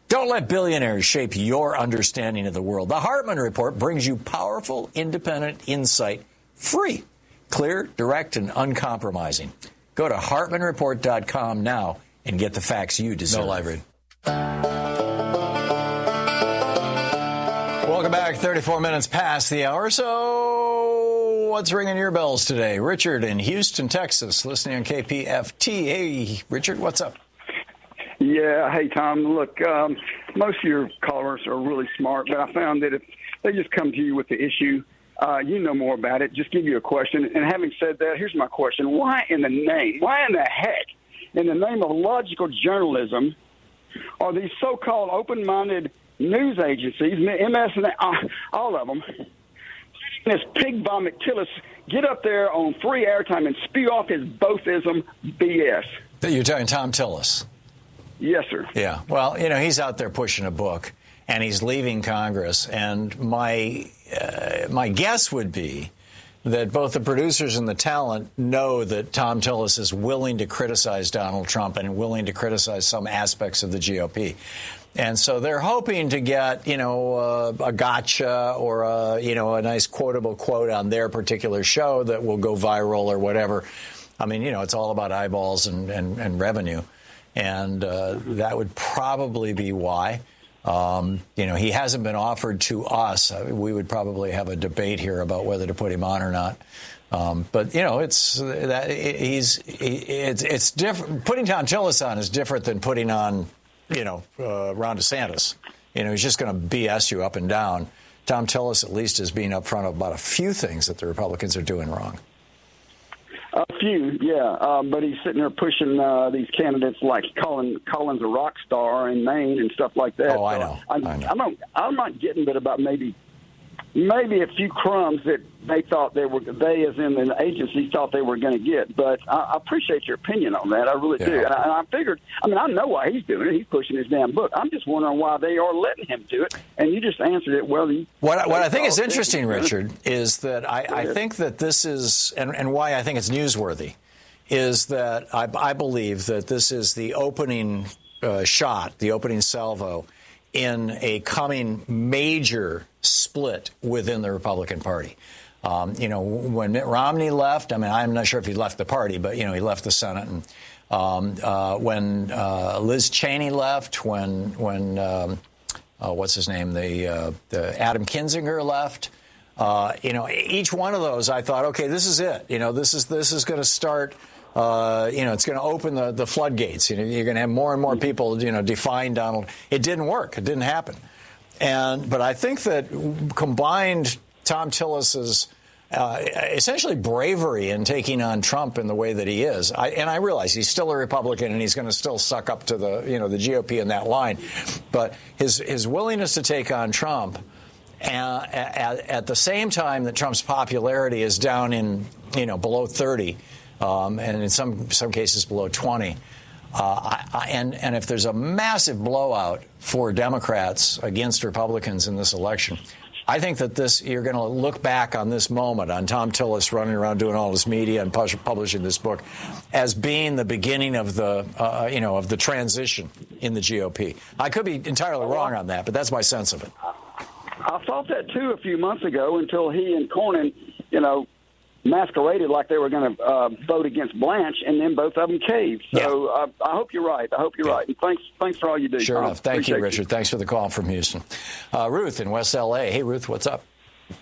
Don't let billionaires shape your understanding of the world. The Hartman Report brings you powerful, independent insight, free, clear, direct, and uncompromising. Go to HartmanReport.com now and get the facts you deserve. No live read. Welcome back. 34 minutes past the hour. So what's ringing your bells today? Richard in Houston, Texas, listening on KPFT. Hey, Richard, what's up? Yeah. Hey, Tom. Look, most of your callers are really smart, but I found that if they just come to you with the issue, you know more about it, just give you a question. And having said that, here's my question. Why in the heck, in the name of logical journalism, are these so-called open-minded news agencies, MS and all of them, this pig vomit Tillis get up there on free airtime and spew off his boathism BS? You're talking Tom Tillis? Yes, sir. Yeah. Well, he's out there pushing a book, and he's leaving Congress. And my guess would be that both the producers and the talent know that Tom Tillis is willing to criticize Donald Trump and willing to criticize some aspects of the GOP. And so they're hoping to get, a gotcha or a nice quotable quote on their particular show that will go viral or whatever. I mean, it's all about eyeballs and revenue. And that would probably be why. He hasn't been offered to us. We would probably have a debate here about whether to put him on or not. But it's different. Putting Tom Tillis on is different than putting on, Ron DeSantis. He's just going to BS you up and down. Tom Tillis at least is being upfront about a few things that the Republicans are doing wrong. A few, yeah, but he's sitting there pushing these candidates like Collins a rock star in Maine and stuff like that. Oh, I know. I'm not getting but about maybe a few crumbs that they as in the agency thought they were going to get. But I appreciate your opinion on that. I really do. And I figured, I know why he's doing it. He's pushing his damn book. I'm just wondering why they are letting him do it. And you just answered it well. What I think is interesting, Richard, is that I think that this is, and why I think it's newsworthy, is that I believe that this is the opening shot, the opening salvo in a coming major split within the Republican Party. When Mitt Romney left, I'm not sure if he left the party, but, he left the Senate. And when Liz Cheney left, when what's his name, the Adam Kinzinger left, each one of those, I thought, okay, this is it. This is going to start. It's going to open the floodgates. You're going to have more and more people, define Donald. It didn't work. It didn't happen. But I think that combined Tom Tillis's essentially bravery in taking on Trump in the way that he is, I realize he's still a Republican and he's going to still suck up to the GOP in that line, but his willingness to take on Trump at the same time that Trump's popularity is down in below 30. And in some cases below 20. And if there's a massive blowout for Democrats against Republicans in this election, I think that you're going to look back on this moment, on Tom Tillis running around doing all this media and publishing this book, as being the beginning of the transition in the GOP. I could be entirely wrong on that, but that's my sense of it. I thought that too a few months ago until he and Cornyn, masqueraded like they were going to vote against Blanche, and then both of them caved. So I hope you're right. Right. And thanks for all you do. Sure Tom. enough. Thank you, Richard. You. Thanks for the call from Houston. Ruth in West L.A. Hey, Ruth, what's up?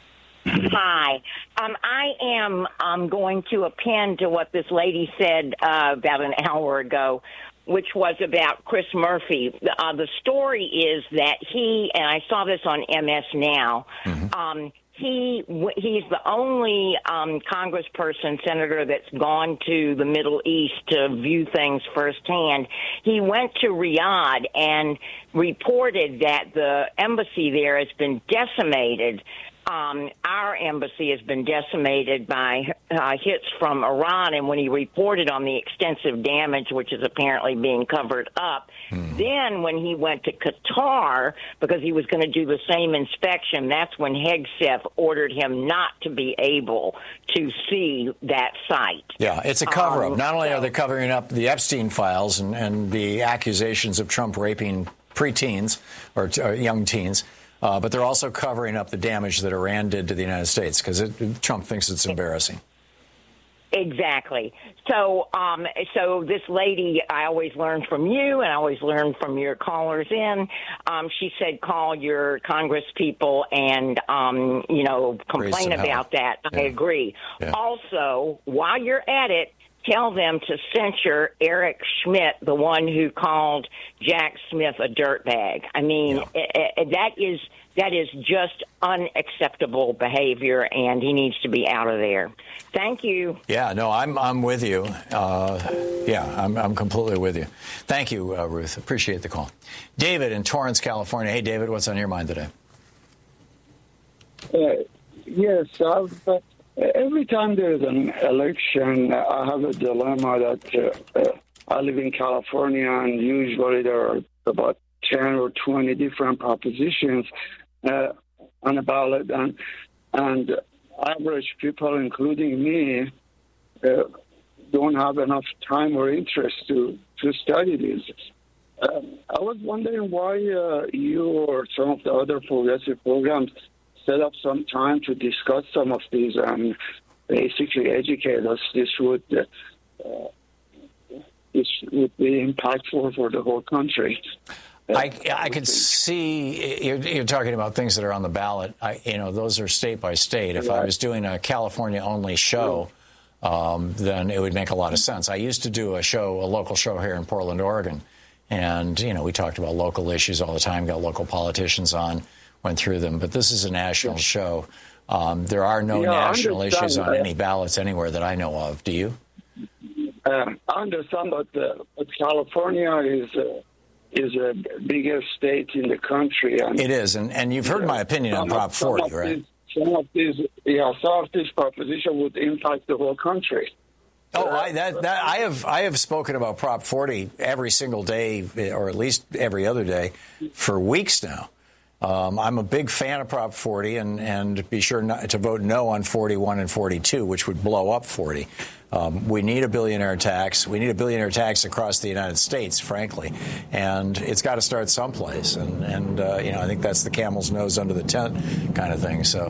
Hi. I am going to append to what this lady said about an hour ago, which was about Chris Murphy. The story is that he, and I saw this on MS Now, he's the only congressperson, senator that's gone to the Middle East to view things firsthand. He went to Riyadh and reported that the embassy there has been decimated. Our embassy has been decimated by hits from Iran, and when he reported on the extensive damage, which is apparently being covered up, then when he went to Qatar, because he was going to do the same inspection, that's when Hegseth ordered him not to be able to see that site. Yeah, it's a cover-up. Not only are they covering up the Epstein files and the accusations of Trump raping preteens or young teens. But they're also covering up the damage that Iran did to the United States because Trump thinks it's embarrassing. Exactly. So, so this lady, I always learn from you, and I always learn from your callers in. She said, call your Congress people and, complain about that. Yeah. I agree. Yeah. Also, while you're at it, tell them to censure Eric Schmidt, the one who called Jack Smith a dirtbag. I mean, that is just unacceptable behavior, and he needs to be out of there. Thank you. Yeah, no, I'm with you. I'm completely with you. Thank you, Ruth. Appreciate the call. David in Torrance, California. Hey, David, what's on your mind today? Yes, every time there's an election, I have a dilemma that I live in California, and usually there are about 10 or 20 different propositions on a ballot, and average people, including me, don't have enough time or interest to study these. I was wondering why you or some of the other progressive programs set up some time to discuss some of these and basically educate us. This would be impactful for the whole country. I could see you're talking about things that are on the ballot. Those are state by state. If I was doing a California-only show, then it would make a lot of sense. I used to do a local show here in Portland, Oregon, and we talked about local issues all the time. Got local politicians on, went through them. But this is a national show. There are no national issues on any ballots anywhere that I know of. Do you? I understand, but California is a biggest state in the country. And it is, and you've heard my opinion on Prop 40, right? Some of these propositions would impact the whole country. Oh, I have spoken about Prop 40 every single day, or at least every other day, for weeks now. I'm a big fan of Prop 40, and be sure not to vote no on 41 and 42, which would blow up 40. We need a billionaire tax. We need a billionaire tax across the United States, frankly, and it's got to start someplace. And I think that's the camel's nose under the tent kind of thing. So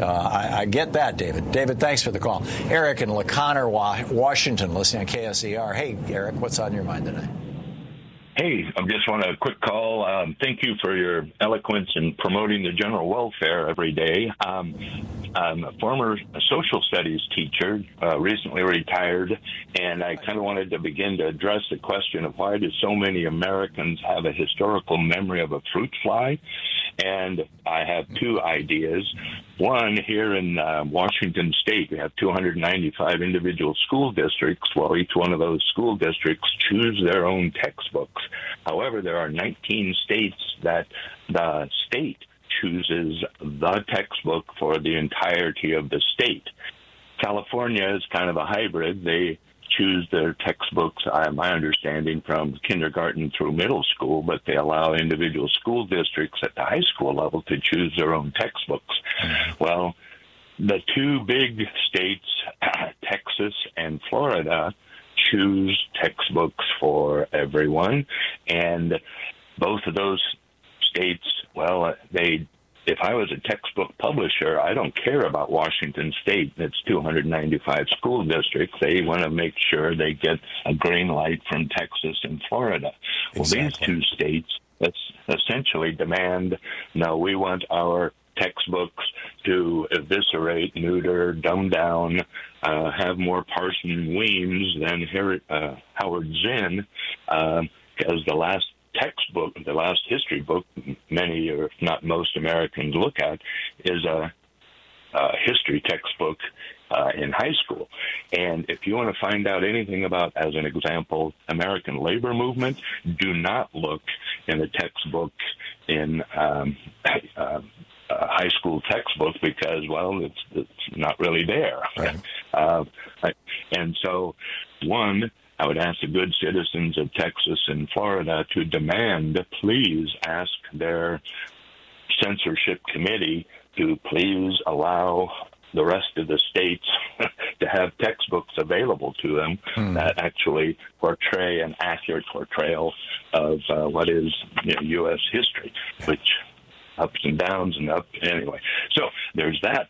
I get that, David. David, thanks for the call. Eric in LaConner, Washington, listening on KSER. Hey, Eric, what's on your mind today? Hey, I just want a quick call. Thank you for your eloquence in promoting the general welfare every day. I'm a former social studies teacher, recently retired, and I kind of wanted to begin to address the question of why do so many Americans have a historical memory of a fruit fly? And I have two ideas. One, here in Washington State, we have 295 individual school districts. Well, each one of those school districts choose their own textbooks. However, there are 19 states that the state chooses the textbook for the entirety of the state. California is kind of a hybrid. They choose their textbooks, my understanding, from kindergarten through middle school, but they allow individual school districts at the high school level to choose their own textbooks. Well, the two big states, Texas and Florida, choose textbooks for everyone, and both of those states, well, if I was a textbook publisher, I don't care about Washington State. It's 295 school districts. They want to make sure they get a green light from Texas and Florida. Exactly. Well, these two states essentially demand, no, we want our textbooks to eviscerate, neuter, dumb down, have more Parson Weems than Howard Zinn, because the last textbook, the last history book many, or if not most, Americans look at is a history textbook in high school. And if you want to find out anything about, as an example, American labor movement, do not look in a textbook in high school textbook because, well, it's not really there. Right. And so, one, I would ask the good citizens of Texas and Florida to demand, please ask their censorship committee to please allow the rest of the states to have textbooks available to them that actually portray an accurate portrayal of what is U.S. history, which ups and downs and up. Anyway, so there's that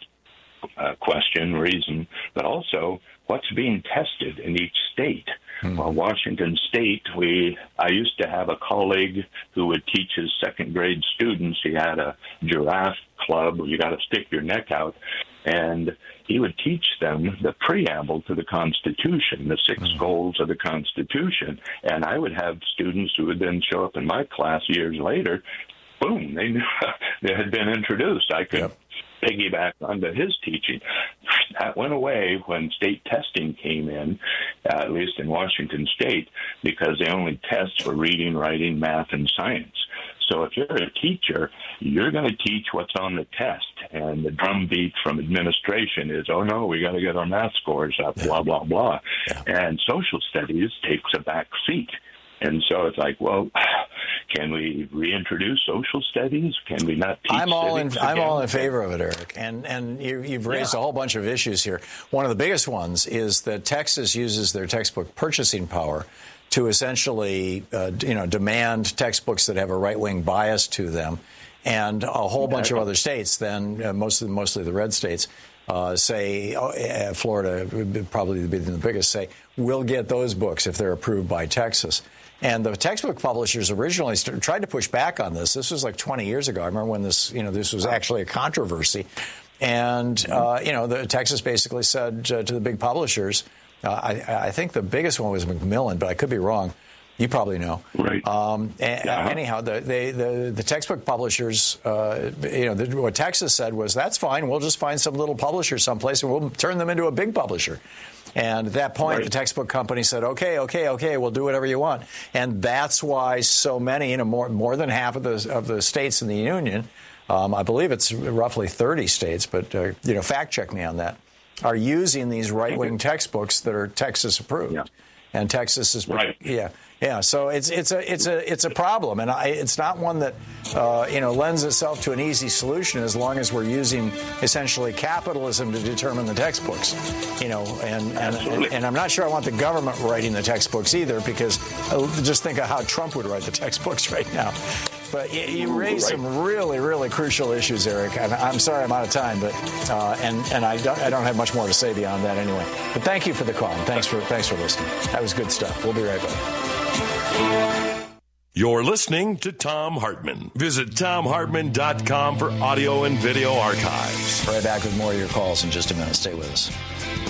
reason, but also what's being tested in each state. Well, Washington State, I used to have a colleague who would teach his second grade students. He had a giraffe club where you got to stick your neck out, and he would teach them the preamble to the Constitution, the 6 goals of the Constitution. And I would have students who would then show up in my class years later. Boom, they knew they had been introduced. I could piggyback onto his teaching. That went away when state testing came in, at least in Washington State, because they only test for reading, writing, math, and science. So if you're a teacher, you're going to teach what's on the test. And the drumbeat from administration is, oh, no, we got to get our math scores up, blah, blah, blah. And social studies takes a back seat. And so it's like, well, can we reintroduce social studies? Can we not teach I'm all in favor of it, Eric. And you've raised a whole bunch of issues here. One of the biggest ones is that Texas uses their textbook purchasing power to essentially, demand textbooks that have a right-wing bias to them. And a whole bunch of other states, then mostly the red states, say, Florida would probably be the biggest, say, we'll get those books if they're approved by Texas. And the textbook publishers originally tried to push back on this. This was like 20 years ago. I remember when this was actually a controversy. And, the Texas basically said to the big publishers, I think the biggest one was Macmillan, but I could be wrong. You probably know. Right. Anyhow, the textbook publishers, what Texas said was, that's fine. We'll just find some little publisher someplace and we'll turn them into a big publisher. And at that point, the textbook company said, okay, we'll do whatever you want. And that's why so many, more than half of the states in the union, I believe it's roughly 30 states, but, fact check me on that, are using these right-wing textbooks that are Texas approved. Yeah. And Texas is So it's a problem, and it's not one that lends itself to an easy solution as long as we're using essentially capitalism to determine the textbooks, and I'm not sure I want the government writing the textbooks either, because just think of how Trump would write the textbooks right now. But you raised some really, really crucial issues, Eric. I'm sorry I'm out of time, but and I don't have much more to say beyond that anyway. But thank you for the call. And thanks for listening. That was good stuff. We'll be right back. You're listening to Thom Hartmann. Visit ThomHartmann.com for audio and video archives. Right back with more of your calls in just a minute. Stay with us.